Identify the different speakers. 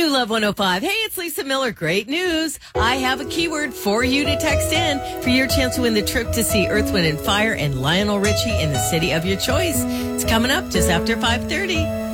Speaker 1: New Love 105. Hey, it's Lisa Miller. Great news. I have a keyword for you to text in for your chance to win the trip to see Earth, Wind & Fire and Lionel Richie in the city of your choice. It's coming up just after 5:30.